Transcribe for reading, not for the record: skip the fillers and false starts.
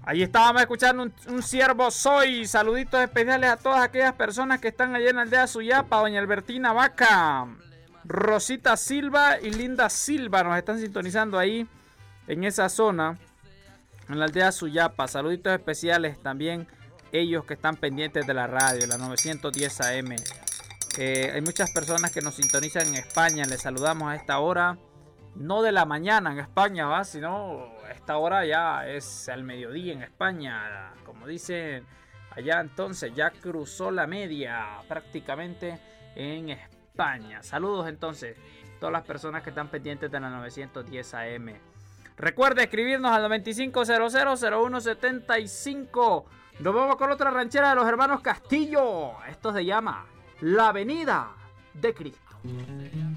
Ahí estábamos escuchando un siervo soy. Saluditos especiales a todas aquellas personas que están allá en la aldea Suyapa. Doña Albertina Vaca, Rosita Silva y Linda Silva nos están sintonizando ahí en esa zona, en la aldea Suyapa. Saluditos especiales también ellos que están pendientes de la radio, la 910 AM. Hay muchas personas que nos sintonizan en España. Les saludamos a esta hora. No de la mañana en España, ¿va? Sino esta hora ya es al mediodía en España. Como dicen allá, entonces ya cruzó la media prácticamente en España. Saludos entonces a todas las personas que están pendientes de la 910 AM. Recuerde escribirnos al 9500-0175. Nos vamos con otra ranchera de los hermanos Castillo. Esto se llama La Avenida de Cristo.